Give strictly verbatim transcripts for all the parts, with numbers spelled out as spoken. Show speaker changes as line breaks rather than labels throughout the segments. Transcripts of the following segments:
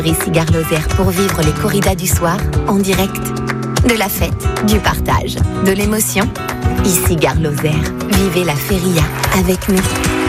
Ici Gare Lozère pour vivre les corridas du soir en direct. De la fête, du partage, de l'émotion. Ici Gare Lozère, vivez la feria avec nous.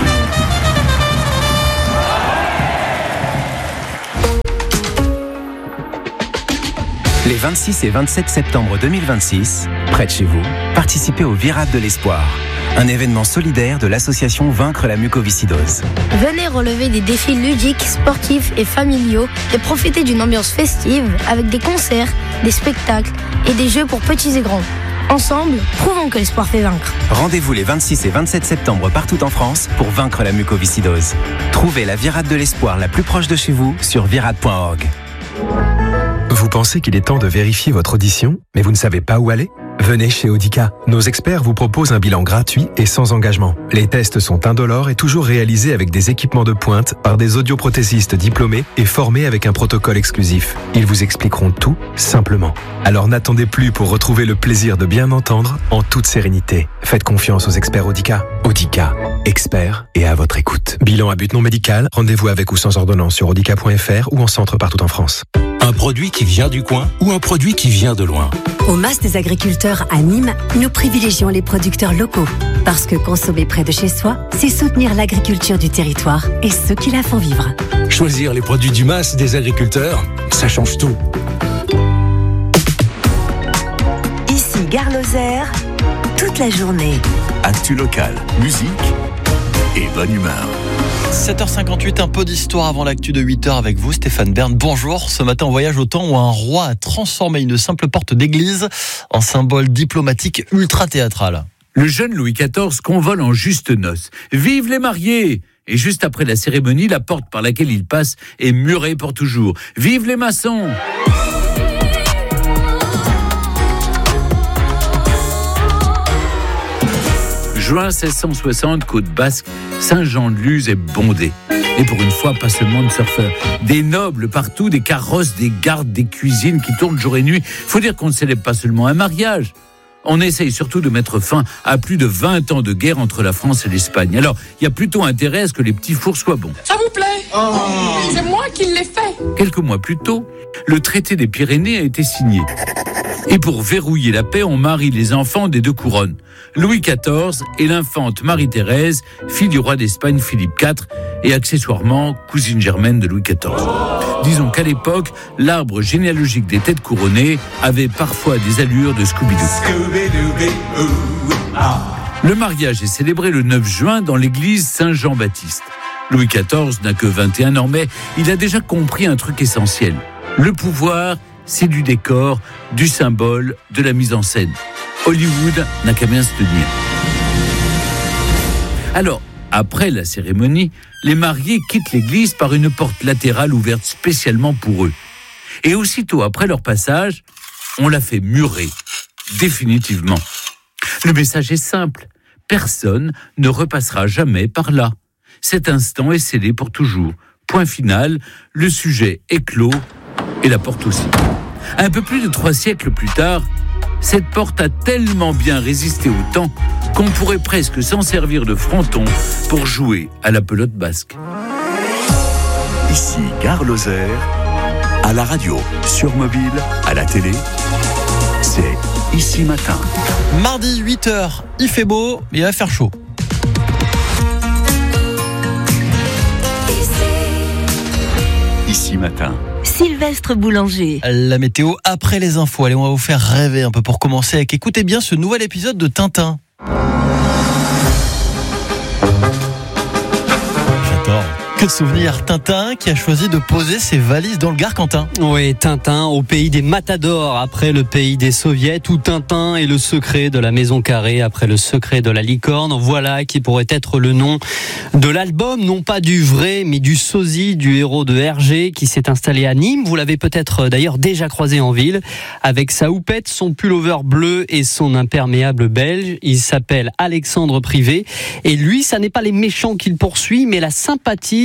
Les vingt-six et vingt-sept septembre deux mille vingt-six, près de chez vous, participez au Virade de l'Espoir, un événement solidaire de l'association Vaincre la mucoviscidose.
Venez relever des défis ludiques, sportifs et familiaux et profiter d'une ambiance festive avec des concerts, des spectacles et des jeux pour petits et grands. Ensemble, prouvons que l'espoir fait vaincre.
Rendez-vous les vingt-six et vingt-sept septembre partout en France pour vaincre la mucoviscidose. Trouvez la Virade de l'Espoir la plus proche de chez vous sur virade point org.
Vous pensez qu'il est temps de vérifier votre audition, mais vous ne savez pas où aller ? Venez chez Audica. Nos experts vous proposent un bilan gratuit et sans engagement. Les tests sont indolores et toujours réalisés avec des équipements de pointe par des audioprothésistes diplômés et formés avec un protocole exclusif. Ils vous expliqueront tout simplement. Alors n'attendez plus pour retrouver le plaisir de bien entendre en toute sérénité. Faites confiance aux experts Audica. Audica, experts et à votre écoute. Bilan à but non médical, rendez-vous avec ou sans ordonnance sur audica point f r ou en centre partout en France.
Un produit qui vient du coin ou un produit qui vient de loin?
Au Mas des agriculteurs à Nîmes, nous privilégions les producteurs locaux. Parce que consommer près de chez soi, c'est soutenir l'agriculture du territoire et ceux qui la font vivre.
Choisir les produits du Mas des agriculteurs, ça change tout.
Ici Gare Lozère, toute la journée.
Actu locale, musique et bonne humeur.
sept heures cinquante-huit, un peu d'histoire avant l'actu de huit heures avec vous, Stéphane Bern. Bonjour, ce matin on voyage au temps où un roi a transformé une simple porte d'église en symbole diplomatique ultra théâtral.
Le jeune Louis quatorze convole en juste noces. Vive les mariés! Et juste après la cérémonie, la porte par laquelle il passe est murée pour toujours. Vive les maçons! Juin seize cent soixante, côte basque, Saint-Jean-de-Luz est bondé. Et pour une fois, pas seulement de surfeurs. Des nobles partout, des carrosses, des gardes, des cuisines qui tournent jour et nuit. Faut dire qu'on ne célèbre pas seulement un mariage. On essaye surtout de mettre fin à plus de vingt ans de guerre entre la France et l'Espagne. Alors, il y a plutôt intérêt à ce que les petits fours soient bons.
Ça vous plaît? Oh. C'est moi qui l'ai fait.
Quelques mois plus tôt, le traité des Pyrénées a été signé. Et pour verrouiller la paix, on marie les enfants des deux couronnes. Louis quatorze et l'infante Marie-Thérèse, fille du roi d'Espagne Philippe quatre et accessoirement cousine germaine de Louis quatorze. Disons qu'à l'époque, l'arbre généalogique des têtes couronnées avait parfois des allures de Scooby-Doo. Le mariage est célébré le neuf juin dans l'église Saint-Jean-Baptiste. Louis quatorze n'a que vingt et un ans, mais il a déjà compris un truc essentiel. Le pouvoir, c'est du décor, du symbole, de la mise en scène. Hollywood n'a qu'à bien se tenir. Alors, après la cérémonie, les mariés quittent l'église par une porte latérale ouverte spécialement pour eux. Et aussitôt après leur passage, on la fait murer, définitivement. Le message est simple, personne ne repassera jamais par là. Cet instant est scellé pour toujours. Point final, le sujet est clos et la porte aussi. Un peu plus de trois siècles plus tard, cette porte a tellement bien résisté au temps qu'on pourrait presque s'en servir de fronton pour jouer à la pelote basque.
Ici Gare Lozère, à la radio, sur mobile, à la télé, c'est Ici Matin.
Mardi huit heures, il fait beau, mais il va faire chaud.
Ici Matin.
Sylvestre Boulanger.
La météo après les infos. Allez, on va vous faire rêver un peu pour commencer avec, écoutez bien ce nouvel épisode de Tintin. J'adore. Que de souvenirs. Tintin qui a choisi de poser ses valises dans le Gard, Quentin.
Oui, Tintin au pays des matadors après le pays des soviets, où Tintin est le secret de la maison carrée après le secret de la licorne. Voilà qui pourrait être le nom de l'album, non pas du vrai, mais du sosie du héros de Hergé qui s'est installé à Nîmes. Vous l'avez peut-être d'ailleurs déjà croisé en ville, avec sa houppette, son pullover bleu et son imperméable belge. Il s'appelle Alexandre Privé. Et lui, ça n'est pas les méchants qu'il poursuit, mais la sympathie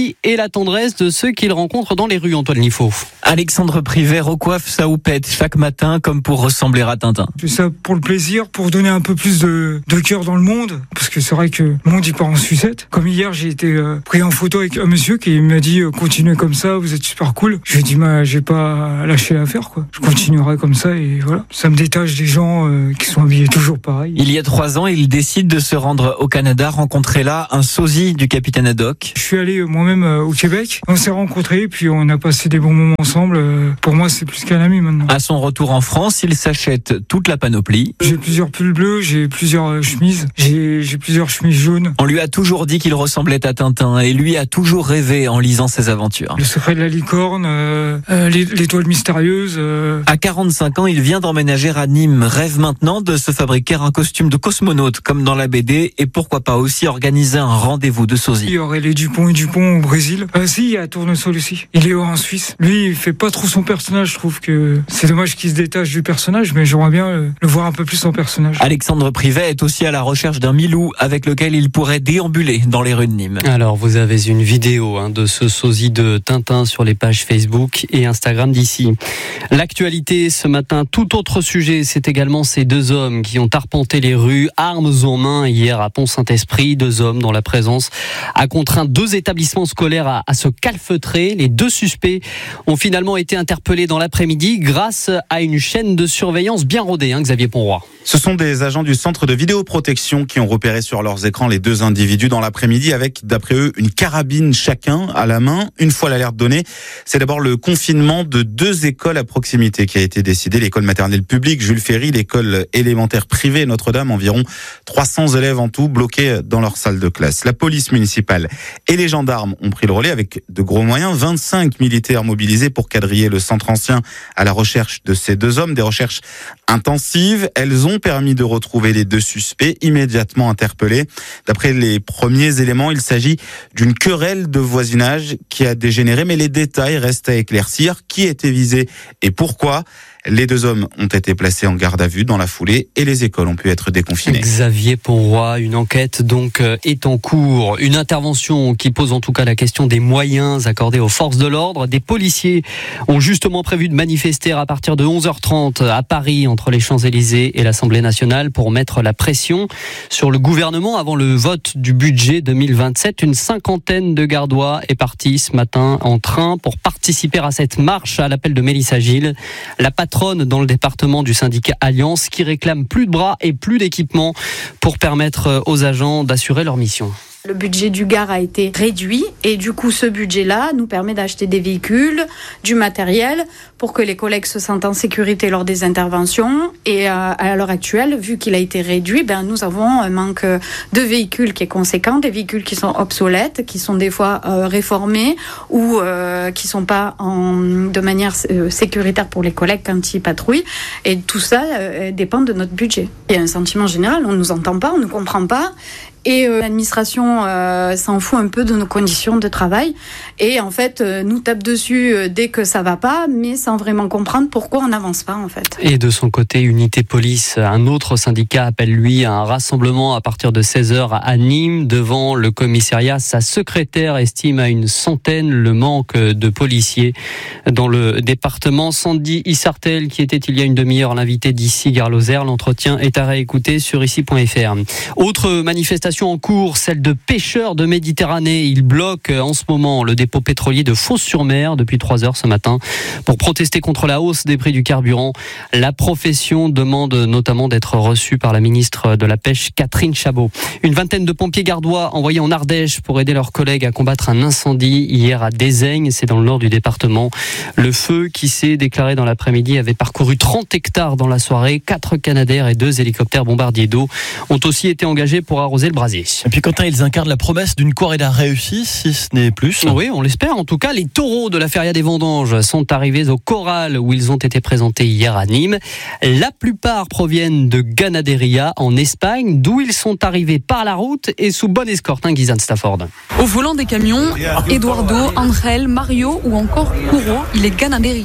l'empathie et la tendresse de ceux qu'il rencontre dans les rues, Antoine Liffaut.
Alexandre Privet recoiffe sa houppette chaque matin comme pour ressembler à Tintin.
Je fais ça pour le plaisir, pour donner un peu plus de, de cœur dans le monde, parce que c'est vrai que le monde il part en sucette. Comme hier, j'ai été euh, pris en photo avec un monsieur qui m'a dit euh, continuez comme ça, vous êtes super cool. Je lui ai dit bah, j'ai pas lâché l'affaire quoi. Je continuerai comme ça et voilà. Ça me détache des gens euh, qui sont habillés toujours pareil.
Il y a trois ans, il décide de se rendre au Canada, rencontrer là un sosie du capitaine Haddock.
Je suis allé euh, moi-même euh, au Québec. On s'est rencontrés puis on a passé des bons moments ensemble. Euh, pour moi, c'est plus qu'un ami maintenant.
À son retour en France, il s'achète toute la panoplie.
J'ai plusieurs pulls bleus, j'ai plusieurs euh, chemises, j'ai, j'ai plusieurs chemises jaunes.
On lui a toujours dit qu'il ressemblait à Tintin et lui a toujours rêvé en lisant ses aventures.
Le secret de la licorne, euh, euh, l'étoile mystérieuse. Euh...
À quarante-cinq ans, il vient d'emménager à Nîmes. Rêve maintenant de se fabriquer un costume de cosmonaute comme dans la B D et pourquoi pas aussi organiser un rendez-vous de sosie.
Il y aurait les Dupont et Dupont au Brésil. Euh, si, il y a Tournesol aussi. Il est en Suisse. Lui, il fait pas trop son personnage. Je trouve que c'est dommage qu'il se détache du personnage, mais j'aimerais bien le, le voir un peu plus en personnage.
Alexandre Privet est aussi à la recherche d'un Milou avec lequel il pourrait déambuler dans les rues de Nîmes.
Alors, vous avez une vidéo hein, de ce sosie de Tintin sur les pages Facebook et Instagram d'ici. L'actualité ce matin, tout autre sujet, c'est également ces deux hommes qui ont arpenté les rues, armes en main, hier à Pont-Saint-Esprit. Deux hommes dont la présence a contraint deux établissements scolaires à, à se calfeutrer. Les deux suspects ont finalement été interpellés dans l'après-midi grâce à une chaîne de surveillance bien rodée, hein, Xavier Ponroy.
Ce sont des agents du centre de vidéoprotection qui ont repéré sur leurs écrans les deux individus dans l'après-midi avec, d'après eux, une carabine chacun à la main. Une fois l'alerte donnée, c'est d'abord le confinement de deux écoles à proximité qui a été décidé. L'école maternelle publique Jules Ferry, l'école élémentaire privée Notre-Dame, environ trois cents élèves en tout bloqués dans leur salle de classe. La police municipale et les gendarmes ont pris le relais avec de gros moyens. vingt-cinq militaires mobilisés pour quadriller le centre ancien à la recherche de ces deux hommes. Des recherches intensives. Elles ont permis de retrouver les deux suspects immédiatement interpellés. D'après les premiers éléments, il s'agit d'une querelle de voisinage qui a dégénéré, mais les détails restent à éclaircir. Qui était visé et pourquoi ? Les deux hommes ont été placés en garde à vue dans la foulée et les écoles ont pu être déconfinées.
Xavier Ponroy, une enquête donc est en cours. Une intervention qui pose en tout cas la question des moyens accordés aux forces de l'ordre. Des policiers ont justement prévu de manifester à partir de onze heures trente à Paris entre les Champs-Élysées et l'Assemblée nationale pour mettre la pression sur le gouvernement avant le vote du budget deux mille vingt-sept. Une cinquantaine de Gardois est partie ce matin en train pour participer à cette marche à l'appel de Mélissa Gilles, la patronne dans le département du syndicat Alliance qui réclame plus de bras et plus d'équipements pour permettre aux agents d'assurer leur mission.
Le budget du Gard a été réduit et du coup ce budget-là nous permet d'acheter des véhicules, du matériel pour que les collègues se sentent en sécurité lors des interventions. Et euh, à l'heure actuelle, vu qu'il a été réduit, ben, nous avons un manque de véhicules qui est conséquent, des véhicules qui sont obsolètes, qui sont des fois euh, réformés ou euh, qui sont pas en, de manière euh, sécuritaire pour les collègues quand ils patrouillent. Et tout ça euh, dépend de notre budget. Il y a un sentiment général, on ne nous entend pas, on ne comprend pas. Et euh, l'administration euh, s'en fout un peu de nos conditions de travail et en fait euh, nous tape dessus euh, dès que ça va pas, mais sans vraiment comprendre pourquoi on n'avance pas en fait.
Et de son côté, Unité Police, un autre syndicat appelle lui à un rassemblement à partir de seize heures à Nîmes devant le commissariat. Sa secrétaire estime à une centaine le manque de policiers dans le département. Sandy Issartel, qui était il y a une demi-heure l'invité d'Ici Gare Lozère, l'entretien est à réécouter sur ici point f r. Autre manifestation en cours, celle de pêcheurs de Méditerranée. Ils bloquent en ce moment le dépôt pétrolier de Fos-sur-Mer depuis trois heures ce matin pour protester contre la hausse des prix du carburant. La profession demande notamment d'être reçue par la ministre de la Pêche, Catherine Chabot. Une vingtaine de pompiers gardois envoyés en Ardèche pour aider leurs collègues à combattre un incendie hier à Dézaigne, c'est dans le nord du département. Le feu qui s'est déclaré dans l'après-midi avait parcouru trente hectares dans la soirée. Quatre Canadair et deux hélicoptères bombardiers d'eau ont aussi été engagés pour arroser le brasier.
Et puis Quentin, ils incarnent la promesse d'une corrida réussie, si ce n'est plus.
Oui, on l'espère. En tout cas, les taureaux de la Feria des Vendanges sont arrivés au Corral où ils ont été présentés hier à Nîmes. La plupart proviennent de Ganaderia en Espagne, d'où ils sont arrivés par la route et sous bonne escorte, hein, Gizan Stafford.
Au volant des camions, Eduardo, Angel, Mario ou encore Kuro, il est Ganaderio.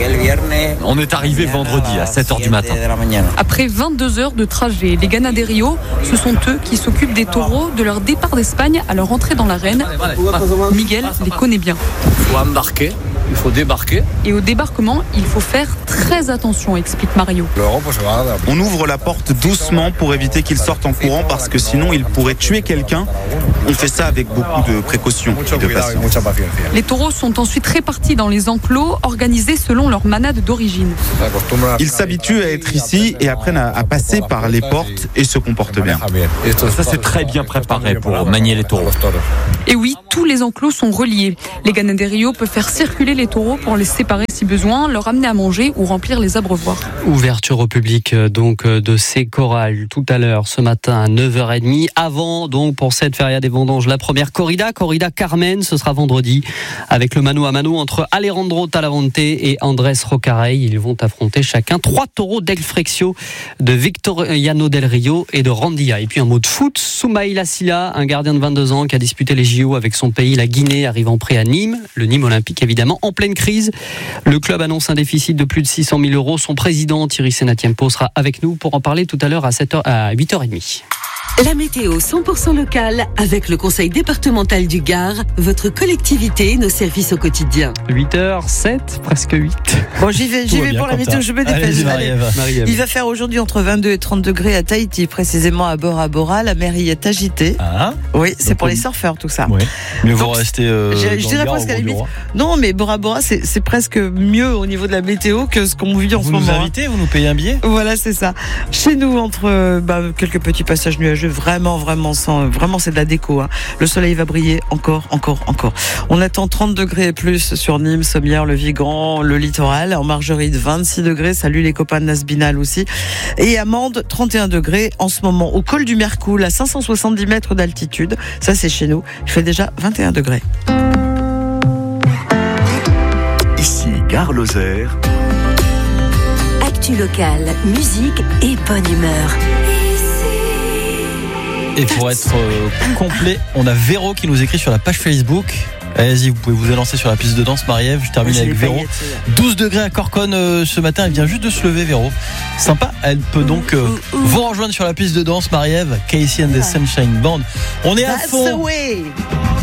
On est arrivé vendredi à sept heures du matin.
Après vingt-deux heures de trajet, les Ganaderio, ce sont eux qui s'occupent des des taureaux de leur départ d'Espagne à leur entrée dans l'arène. Miguel les connaît bien.
Il faut embarquer, il faut débarquer.
Et au débarquement, il faut faire très attention, explique Mario.
On ouvre la porte doucement pour éviter qu'ils sortent en courant parce que sinon ils pourraient tuer quelqu'un. On fait ça avec beaucoup de précautions et de patience.
Les taureaux sont ensuite répartis dans les enclos, organisés selon leur manade d'origine.
Ils s'habituent à être ici et apprennent à, à passer par les portes et se comportent bien.
Ça, c'est très bien préparé pour manier les taureaux.
Et oui, tous les enclos sont reliés. Les ganaderios peuvent faire circuler les taureaux pour les séparer si besoin, leur amener à manger ou remplir les abreuvoirs.
Ouverture au public donc de ces chorales tout à l'heure ce matin à neuf heures trente. Avant donc pour cette feria des vendanges, la première corrida, corrida Carmen, ce sera vendredi avec le mano à mano entre Alejandro Talavante et Andrés Rocarey. Ils vont affronter chacun trois taureaux d'El Frexio, de Victoriano del Rio et de Randia. Et puis un mot de foot, Soumaïla Silla, un gardien de vingt-deux ans qui a disputé les J O avec son pays, la Guinée, arrivant prêt à Nîmes, le Nîmes olympique évidemment, en pleine crise. Le club annonce un déficit de plus de six cent mille euros. Son président Thierry Senatiempo sera avec nous pour en parler tout à l'heure à, sept heures, à huit heures trente.
La météo cent pour cent locale avec le conseil départemental du Gard, votre collectivité, nos services au quotidien.
huit heures sept, presque huit.
Bon, j'y vais, j'y vais pour la météo, je me dépêche.
Marie-Ève.
Il va faire aujourd'hui entre vingt-deux et trente degrés à Tahiti, précisément à Bora Bora. La mer y est agitée.
Ah.
Oui, c'est pour les surfeurs tout ça.
Oui. Mais vous restez. Euh,
je je dirais presque à la limite. Non, mais Bora Bora, c'est, c'est presque mieux au niveau de la météo que ce qu'on vit en
vous
ce
nous
moment.
Vous nous invitez, vous nous payez un billet.
Voilà, c'est ça. Chez nous, entre bah, quelques petits passages nuageux, vraiment, vraiment, sans, vraiment, c'est de la déco. Hein. Le soleil va briller encore, encore, encore. On attend trente degrés et plus sur Nîmes, Sommières, le Vigan, le littoral. En Margeride, vingt-six degrés. Salut les copains de Nasbinal aussi. Et à Mende, trente et un degrés en ce moment. Au col du Mercoul, à cinq cent soixante-dix mètres d'altitude. Ça, c'est chez nous. Il fait déjà vingt et un degrés.
Ici, Gare Lozère.
Actu locale, musique et bonne humeur.
Et pour être euh, complet, on a Véro qui nous écrit sur la page Facebook. Allez-y, vous pouvez vous élancer sur la piste de danse, Marie-Ève. Je termine avec Véro. douze degrés à Corconne euh, ce matin. Elle vient juste de se lever, Véro. Sympa. Elle peut donc euh, vous rejoindre sur la piste de danse, Marie-Ève. Casey and the Sunshine Band. On est à fond.